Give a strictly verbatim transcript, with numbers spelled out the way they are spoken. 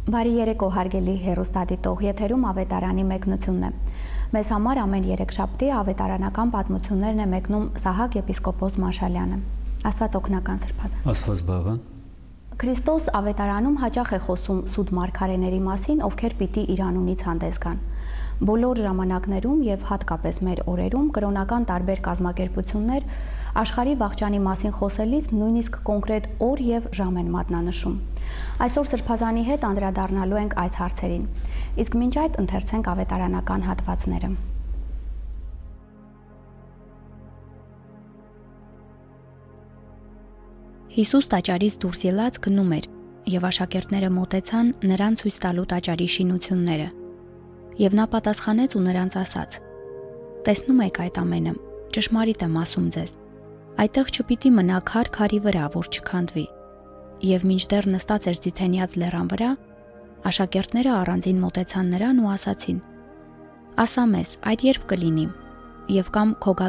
Բարի երեկո հարգելի հեռուստադիտող, եթերում ավետարանի մեկնությունն է։ Մեզ համար ամեն երեքշաբթի ավետարանական պատմություններն է մեկնում Սահակ եպիսկոպոս Մաշալյանը։ Աստված օգնական սրբազան։ Աստված բավան։ Քրիստոս ավետարանում հաճախ է խոսում սուտ մարգարեների մասին, ովքեր պիտի իր անունից հանդես գան։ Բոլոր ժամանակներում եւ հատկապես մեր օրերում կրոնական տարբեր կազմակերպություններ աշխարհի վաղճանի մասին խոսելիս նույնիսկ կոնկրետ օր եւ ժամ են մատնանշում։ Այսօր սրբազանի հետ անդրադառնալու ենք այս հարցերին։ Իսկ մինչ այդ ընթերցենք ավետարանական հատվածները։ Հիսուս տաճարից դուրս ելած գնում էր, եւ աշակերտները մոտեցան նրան ցույց տալու տաճարի շինությունները։ Եվ նա պատասխանեց ու նրանց ասաց. «Տեսնում եք այդ ամենը, ճշմարիտ եմ ասում ձեզ, այդտեղ չպիտի մնա քար քարի վրա, որ չքանդվի»։ Եվ մինչդեռ նստած էր Ձիթենյաց լեռան վրա, աշակերտները առանձին մոտեցան նրան ու ասացին. «Ասա մեզ, այդ երբ կլինի, եւ կամ քո